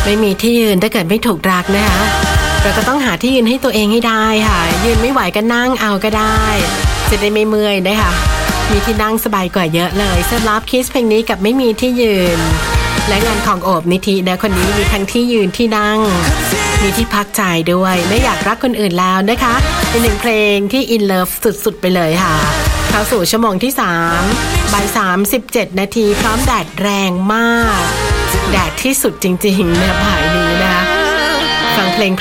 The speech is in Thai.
ไม่มีที่ยืนถ้าเกิดไม่ถูกรักนะคะเราก็ต้องหาที่ยืนให้ตัวเองให้ได้ค่ะยืนไม่ไหวก็นั่งเอาก็ได้จะได้ไม่เมื่อยนะคะมีที่นั่งสบายกว่าเยอะเลยสำหรับคิสเพลงนี้กับไม่มีที่ยืนและงานของโอบนิธินะคนนี้มีทั้งที่ยืนที่นั่งมีที่พักใจด้วยไม่อยากรักคนอื่นแล้วนะคะเป็นหนึ่งเพลงที่อินเลิฟสุดๆไปเลยค่ะเข้าสู่ชั่วโมงที่3 บ่าย 37 นาทีพร้อมแดดแรงมากแดดที่สุดจริงๆในบ่ายนี้นะคะฟังเพลง